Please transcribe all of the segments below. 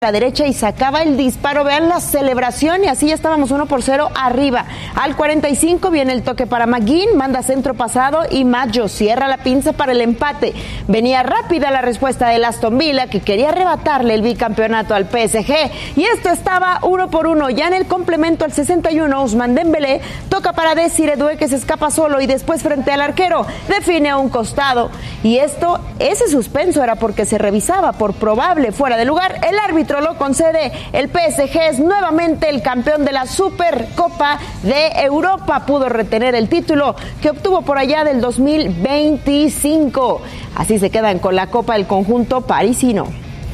la derecha y sacaba el disparo. Vean la celebración y así ya estábamos 1-0 arriba. Al 45 viene el toque para McGinn, manda centro pasado y Maggio cierra la pinza para el empate. Venía rápida la respuesta del Aston Villa, que quería arrebatarle el bicampeonato al PSG, y esto estaba 1-1. Ya en el complemento al 61, Ousmane Dembélé toca para Desiré Doué, que se escapa solo y después frente al arquero define a un costado. Y ese suspenso era porque se revisaba por probable fuera de lugar. El árbitro lo concede. El PSG es nuevamente el campeón de la Supercopa de Europa. Pudo retener el título que obtuvo por allá del 2025. Así se quedan con la copa el conjunto parisino.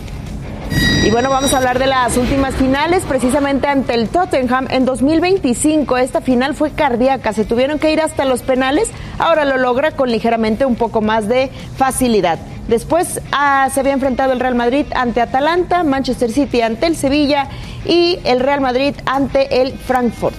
Y bueno, vamos a hablar de las últimas finales, precisamente ante el Tottenham en 2025. Esta final fue cardíaca, se tuvieron que ir hasta los penales, ahora lo logra con ligeramente un poco más de facilidad. Después se había enfrentado el Real Madrid ante Atalanta, Manchester City ante el Sevilla y el Real Madrid ante el Frankfurt.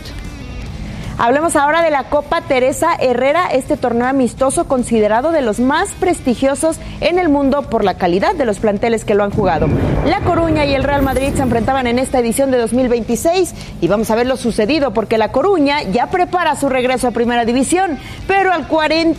Hablemos ahora de la Copa Teresa Herrera, este torneo amistoso considerado de los más prestigiosos en el mundo por la calidad de los planteles que lo han jugado. La Coruña y el Real Madrid se enfrentaban en esta edición de 2026 y vamos a ver lo sucedido porque la Coruña ya prepara su regreso a Primera División, pero al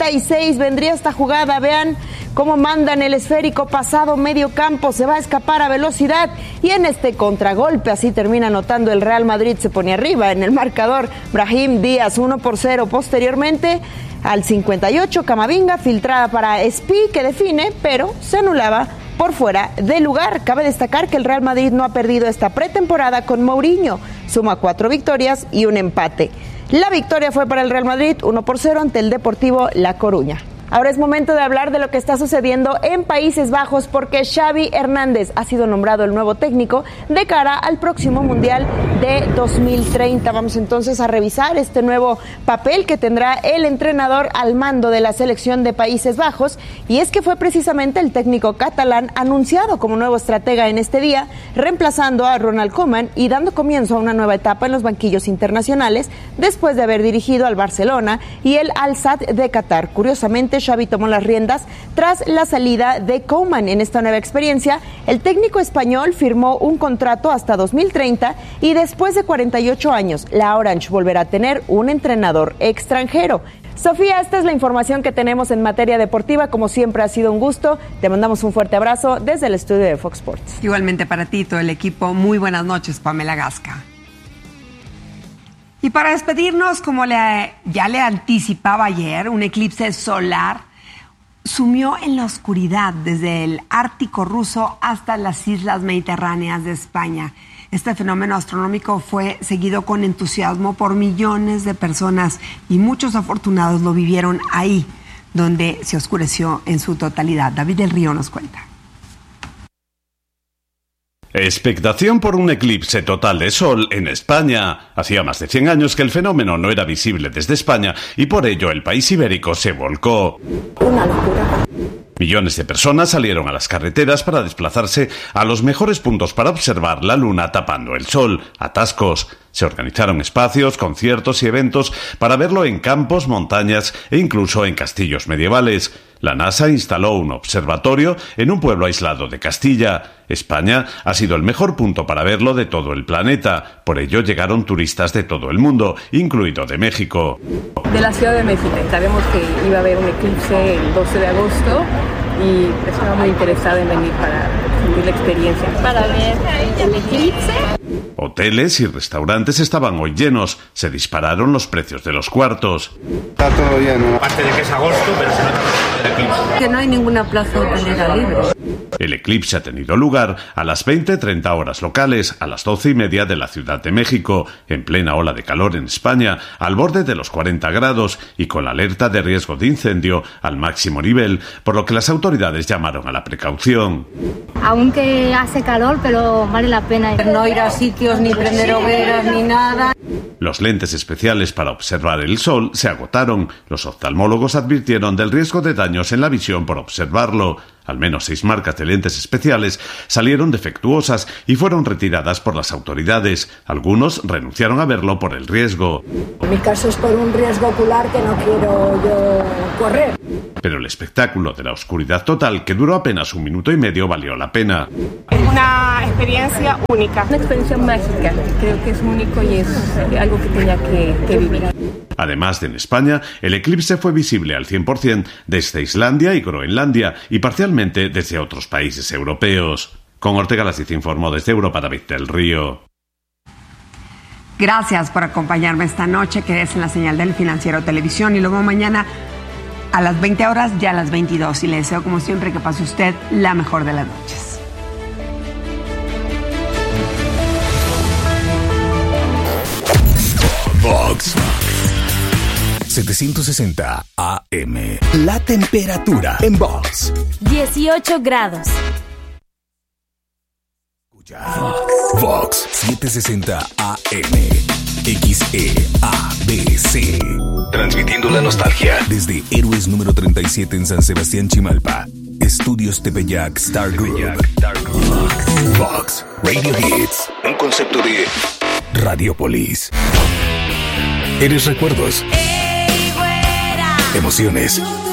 46 vendría esta jugada. Vean cómo mandan el esférico pasado medio campo, se va a escapar a velocidad y en este contragolpe así termina anotando el Real Madrid, se pone arriba en el marcador. Brahim Díaz 1-0. Posteriormente al 58, Camavinga filtrada para Espí, que define, pero se anulaba por fuera de lugar. Cabe destacar que el Real Madrid no ha perdido esta pretemporada con Mourinho, suma 4 victorias y un empate. La victoria fue para el Real Madrid 1-0 ante el Deportivo La Coruña. Ahora es momento de hablar de lo que está sucediendo en Países Bajos porque Xavi Hernández ha sido nombrado el nuevo técnico de cara al próximo Mundial de 2030. Vamos entonces a revisar este nuevo papel que tendrá el entrenador al mando de la selección de Países Bajos, y es que fue precisamente el técnico catalán anunciado como nuevo estratega en este día, reemplazando a Ronald Koeman y dando comienzo a una nueva etapa en los banquillos internacionales después de haber dirigido al Barcelona y el Al-Sadd de Qatar. Curiosamente, Xavi tomó las riendas tras la salida de Koeman. En esta nueva experiencia, el técnico español firmó un contrato hasta 2030 y después de 48 años, la Orange volverá a tener un entrenador extranjero. Sofía, esta es la información que tenemos en materia deportiva. Como siempre ha sido un gusto. Te mandamos un fuerte abrazo desde el estudio de Fox Sports. Igualmente para ti, todo el equipo. Muy buenas noches, Pamela Gasca. Y para despedirnos, como ya le anticipaba ayer, un eclipse solar sumió en la oscuridad desde el Ártico ruso hasta las islas mediterráneas de España. Este fenómeno astronómico fue seguido con entusiasmo por millones de personas y muchos afortunados lo vivieron ahí, donde se oscureció en su totalidad. David del Río nos cuenta. Expectación por un eclipse total de sol en España. Hacía más de 100 años que el fenómeno no era visible desde España y por ello el país ibérico se volcó. Una locura. Millones de personas salieron a las carreteras para desplazarse a los mejores puntos para observar la luna tapando el sol. Atascos. Se organizaron espacios, conciertos y eventos para verlo en campos, montañas e incluso en castillos medievales. La NASA instaló un observatorio en un pueblo aislado de Castilla. España ha sido el mejor punto para verlo de todo el planeta. Por ello llegaron turistas de todo el mundo, incluido de México. De la Ciudad de México. Sabemos que iba a haber un eclipse el 12 de agosto y estaba muy interesada en venir para sentir la experiencia. Para ver el eclipse. Hoteles y restaurantes estaban hoy llenos. Se dispararon los precios de los cuartos. Está todo lleno. Aparte de que es agosto, pero se nota el eclipse. Que no hay ninguna plaza hotelera libre. El eclipse ha tenido lugar a las 20:30 horas locales, a las 12:30 de la Ciudad de México, en plena ola de calor en España, al borde de los 40 grados y con la alerta de riesgo de incendio al máximo nivel, por lo que las autoridades llamaron a la precaución. Aunque hace calor, pero vale la pena. No ir a sitios, ni prender hogueras, ni nada. Los lentes especiales para observar el sol se agotaron. Los oftalmólogos advirtieron del riesgo de daños en la visión por observarlo. Al menos 6 marcas de lentes especiales salieron defectuosas y fueron retiradas por las autoridades. Algunos renunciaron a verlo por el riesgo. En mi caso es por un riesgo ocular que no quiero yo correr. Pero el espectáculo de la oscuridad total, que duró apenas 1 minuto y medio, valió la pena. Es una experiencia única. Una experiencia mágica, creo que es único y es algo que tenía que vivir. Además de en España, el eclipse fue visible al 100% desde Islandia y Groenlandia y parcialmente desde otros países europeos. Con Ortega Lassiz informó desde Europa David del Río. Gracias por acompañarme esta noche, que es en la señal del Financiero Televisión, y luego mañana a las 20 horas, ya a las 22. Y le deseo, como siempre, que pase usted la mejor de las noches. Vox 760 AM. La temperatura en Vox. 18 grados. Vox 760 AM. XEABC. Transmitiendo la nostalgia desde Héroes número 37 en San Sebastián, Chimalpa. Estudios Tepeyac Star Group. Vox Radio Hits. Un concepto de Radiopolis. Eres recuerdos. Emociones.